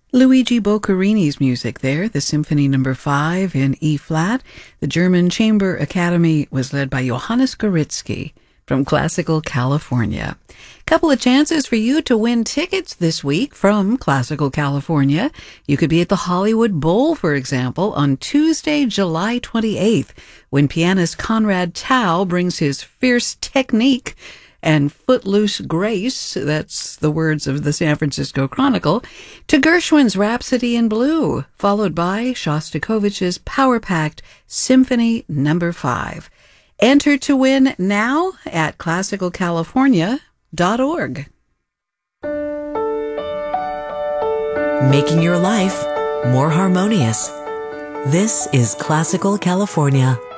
Luigi Boccherini's music there, the Symphony No. 5 in E-flat. The German Chamber Academy was led by Johannes Goritzky from Classical California. Couple of chances for you to win tickets this week from Classical California. You could be at the Hollywood Bowl, for example, on Tuesday, July 28th, when pianist Conrad Tao brings his fierce technique and footloose grace, that's the words of the San Francisco Chronicle, to Gershwin's Rhapsody in Blue, followed by Shostakovich's power-packed Symphony No. 5. Enter to win now at classicalcalifornia.org. Making your life more harmonious. This is Classical California.